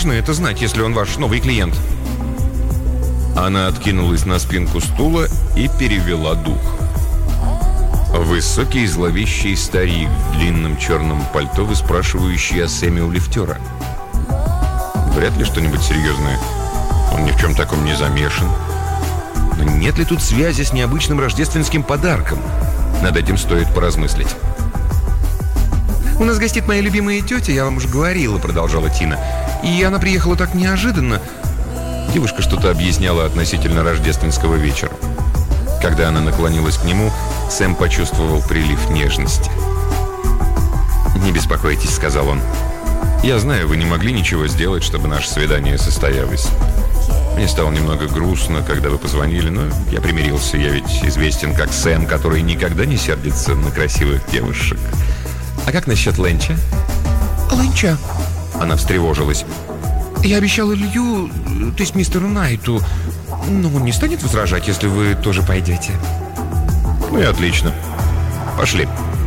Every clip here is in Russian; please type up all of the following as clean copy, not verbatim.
должны это знать, если он ваш новый клиент». Она откинулась на спинку стула и перевела дух. Высокий зловещий старик в длинном черном пальто, выспрашивающий о Сэме у лифтера. Вряд ли что-нибудь серьезное. Он ни в чем таком не замешан. Но нет ли тут связи с необычным рождественским подарком? Над этим стоит поразмыслить. «У нас гостит моя любимая тетя, я вам уже говорила», — продолжала Тина. «И она приехала так неожиданно». Девушка что-то объясняла относительно рождественского вечера. Когда она наклонилась к нему, Сэм почувствовал прилив нежности. «Не беспокойтесь», — сказал он. «Я знаю, вы не могли ничего сделать, чтобы наше свидание состоялось. Мне стало немного грустно, когда вы позвонили, но я примирился. Я ведь известен как Сэм, который никогда не сердится на красивых девушек. А как насчет ленча?» «Ленча?» Она встревожилась. «Я обещала Илью, то есть мистеру Найту. Но он не станет возражать, если вы тоже пойдете?» «Ну и отлично. Пошли».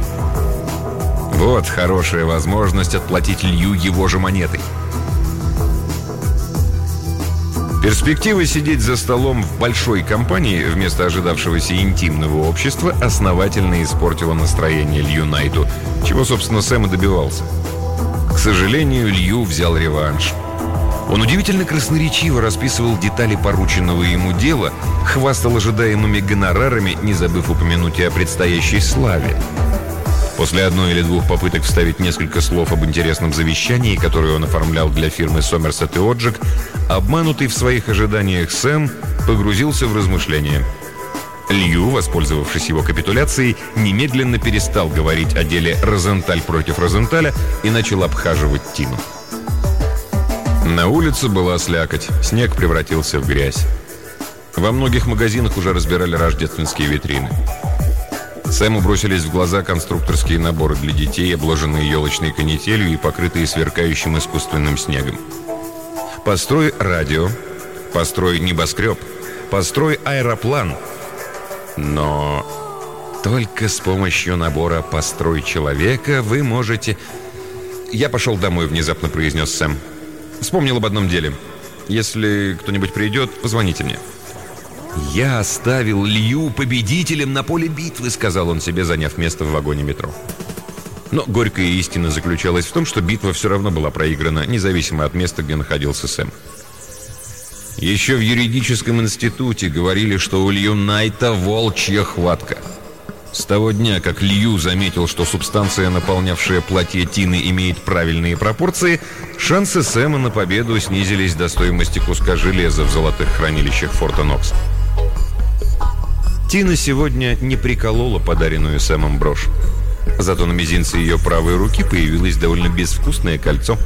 Вот хорошая возможность отплатить Илью его же монетой. Перспектива сидеть за столом в большой компании вместо ожидавшегося интимного общества основательно испортила настроение Илью Найту, чего, собственно, Сэм и добивался. К сожалению, Илью взял реванш. Он удивительно красноречиво расписывал детали порученного ему дела, хвастал ожидаемыми гонорарами, не забыв упомянуть и о предстоящей славе. После одной или двух попыток вставить несколько слов об интересном завещании, которое он оформлял для фирмы Сомерсет и Оджик, обманутый в своих ожиданиях Сэм погрузился в размышления. Лью, воспользовавшись его капитуляцией, немедленно перестал говорить о деле Розенталь против Розенталя и начал обхаживать Тину. На улице была слякоть, снег превратился в грязь. Во многих магазинах уже разбирали рождественские витрины. Сэму бросились в глаза конструкторские наборы для детей, обложенные елочной канителью и покрытые сверкающим искусственным снегом. Построй радио, построй небоскреб, построй аэроплан. Но только с помощью набора «Построй человека» вы можете... «Я пошел домой», — внезапно произнес Сэм. «Вспомнил об одном деле. Если кто-нибудь придет, позвоните мне». «Я оставил Лью победителем на поле битвы», — сказал он себе, заняв место в вагоне метро. Но горькая истина заключалась в том, что битва все равно была проиграна, независимо от места, где находился Сэм. Еще в юридическом институте говорили, что у Лью Найта волчья хватка. С того дня, как Лью заметил, что субстанция, наполнявшая платье Тины, имеет правильные пропорции, шансы Сэма на победу снизились до стоимости куска железа в золотых хранилищах Форта Нокса. Тина сегодня не приколола подаренную Сэмом брошь. Зато на мизинце ее правой руки появилось довольно безвкусное кольцо.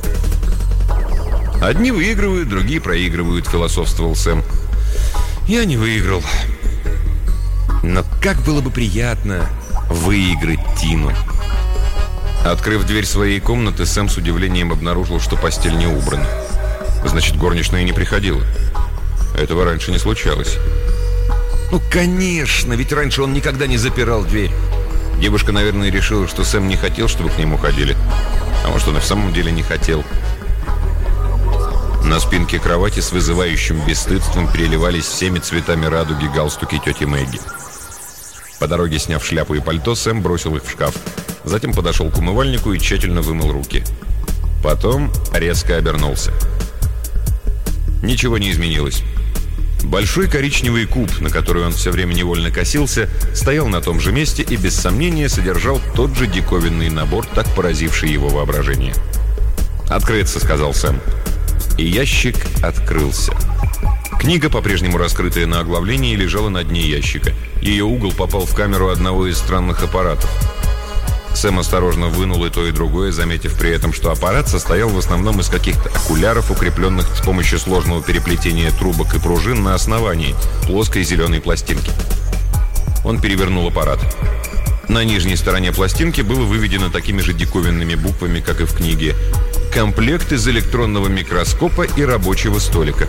«Одни выигрывают, другие проигрывают», — философствовал Сэм. «Я не выиграл. Но как было бы приятно выиграть Тину». Открыв дверь своей комнаты, Сэм с удивлением обнаружил, что постель не убрана. Значит, горничная не приходила. Этого раньше не случалось. Ну, конечно, ведь раньше он никогда не запирал дверь. Девушка, наверное, решила, что Сэм не хотел, чтобы к нему ходили. А может, он и в самом деле не хотел. На спинке кровати с вызывающим бесстыдством переливались всеми цветами радуги галстуки тети Мэгги. По дороге, сняв шляпу и пальто, Сэм бросил их в шкаф. Затем подошел к умывальнику и тщательно вымыл руки. Потом резко обернулся. Ничего не изменилось. Большой коричневый куб, на который он все время невольно косился, стоял на том же месте и, без сомнения, содержал тот же диковинный набор, так поразивший его воображение. «Открыться», — сказал Сэм. И ящик открылся. Книга, по-прежнему раскрытая на оглавлении, лежала на дне ящика. Ее угол попал в камеру одного из странных аппаратов. Сэм осторожно вынул и то, и другое, заметив при этом, что аппарат состоял в основном из каких-то окуляров, укрепленных с помощью сложного переплетения трубок и пружин на основании плоской зеленой пластинки. Он перевернул аппарат. На нижней стороне пластинки было выведено такими же диковинными буквами, как и в книге: «Комплект из электронного микроскопа и рабочего столика».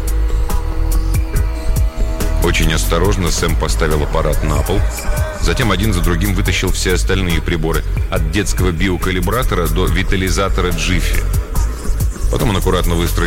Очень осторожно Сэм поставил аппарат на пол. Затем один за другим вытащил все остальные приборы, от детского биокалибратора до витализатора Джиффи. Потом он аккуратно выстроил